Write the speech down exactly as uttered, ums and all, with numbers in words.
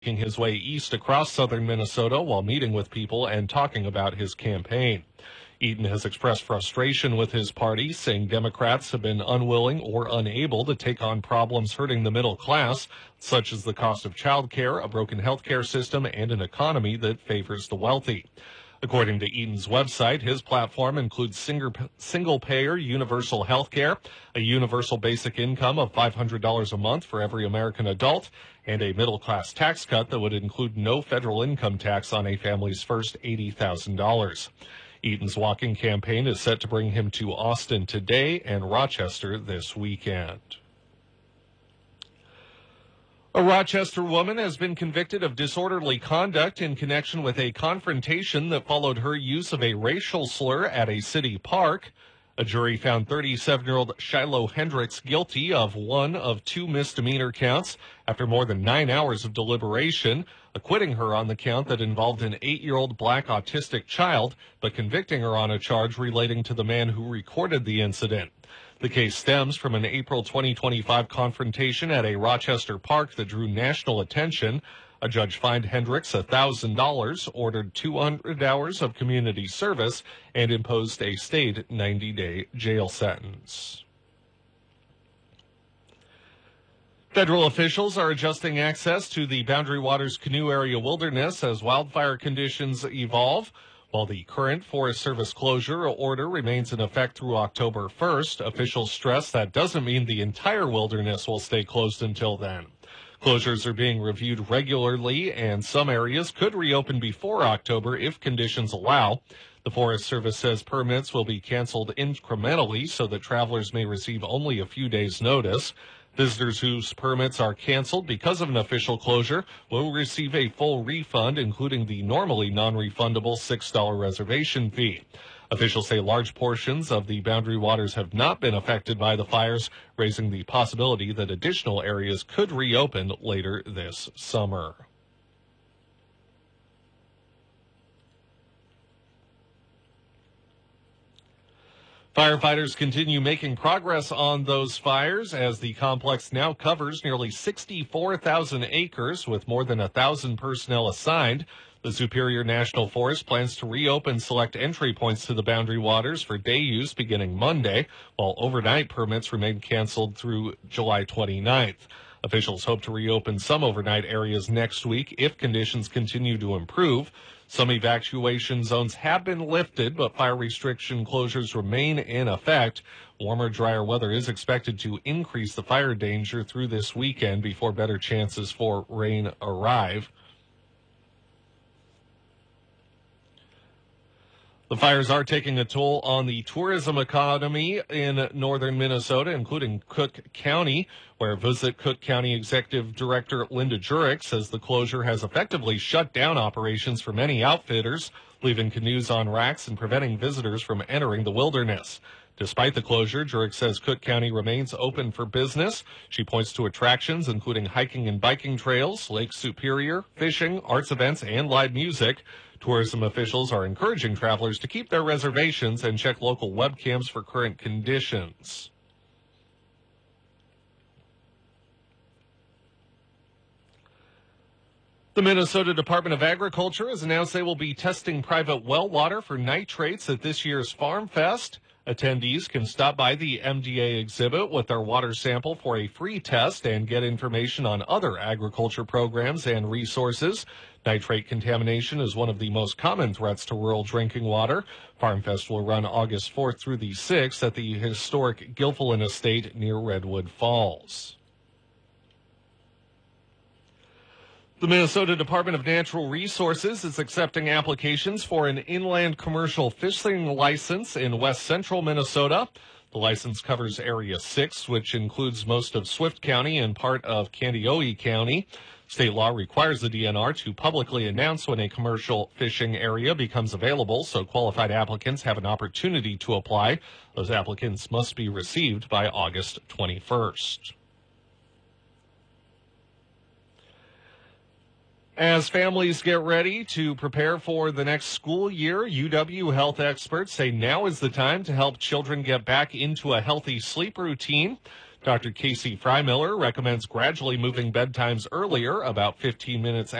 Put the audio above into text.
making his way east across southern Minnesota while meeting with people and talking about his campaign. Eaton has expressed frustration with his party, saying Democrats have been unwilling or unable to take on problems hurting the middle class, such as the cost of child care, a broken health care system, and an economy that favors the wealthy. According to Eaton's website, his platform includes single-payer universal health care, a universal basic income of five hundred dollars a month for every American adult, and a middle-class tax cut that would include no federal income tax on a family's first eighty thousand dollars. Eaton's walking campaign is set to bring him to Austin today and Rochester this weekend. A Rochester woman has been convicted of disorderly conduct in connection with a confrontation that followed her use of a racial slur at a city park. A jury found thirty-seven-year-old Shiloh Hendricks guilty of one of two misdemeanor counts after more than nine hours of deliberation, acquitting her on the count that involved an eight-year-old black autistic child, but convicting her on a charge relating to the man who recorded the incident. The case stems from an April twenty twenty-five confrontation at a Rochester park that drew national attention. A judge fined Hendricks one thousand dollars, ordered two hundred hours of community service, and imposed a state ninety-day jail sentence. Federal officials are adjusting access to the Boundary Waters Canoe Area Wilderness as wildfire conditions evolve. While the current Forest Service closure order remains in effect through October first, officials stress that doesn't mean the entire wilderness will stay closed until then. Closures are being reviewed regularly, and some areas could reopen before October if conditions allow. The Forest Service says permits will be canceled incrementally so that travelers may receive only a few days' notice. Visitors whose permits are canceled because of an official closure will receive a full refund, including the normally non-refundable six dollars reservation fee. Officials say large portions of the Boundary Waters have not been affected by the fires, raising the possibility that additional areas could reopen later this summer. Firefighters continue making progress on those fires as the complex now covers nearly sixty-four thousand acres with more than one thousand personnel assigned. The Superior National Forest plans to reopen select entry points to the Boundary Waters for day use beginning Monday, while overnight permits remain canceled through July twenty-ninth. Officials hope to reopen some overnight areas next week if conditions continue to improve. Some evacuation zones have been lifted, but fire restriction closures remain in effect. Warmer, drier weather is expected to increase the fire danger through this weekend before better chances for rain arrive. The fires are taking a toll on the tourism economy in northern Minnesota, including Cook County, where Visit Cook County Executive Director Linda Jurek says the closure has effectively shut down operations for many outfitters, leaving canoes on racks and preventing visitors from entering the wilderness. Despite the closure, Jurek says Cook County remains open for business. She points to attractions including hiking and biking trails, Lake Superior, fishing, arts events, and live music. Tourism officials are encouraging travelers to keep their reservations and check local webcams for current conditions. The Minnesota Department of Agriculture has announced they will be testing private well water for nitrates at this year's Farm Fest. Attendees can stop by the M D A exhibit with their water sample for a free test and get information on other agriculture programs and resources. Nitrate contamination is one of the most common threats to rural drinking water. Farm Fest will run August fourth through the sixth at the historic Gilfillan Estate near Redwood Falls. The Minnesota Department of Natural Resources is accepting applications for an inland commercial fishing license in west central Minnesota. The license covers Area six, which includes most of Swift County and part of Kandiyohi County. State law requires the D N R to publicly announce when a commercial fishing area becomes available, so qualified applicants have an opportunity to apply. Those applicants must be received by August twenty-first. As families get ready to prepare for the next school year, U W health experts say now is the time to help children get back into a healthy sleep routine. Doctor Casey Freimiller recommends gradually moving bedtimes earlier, about fifteen minutes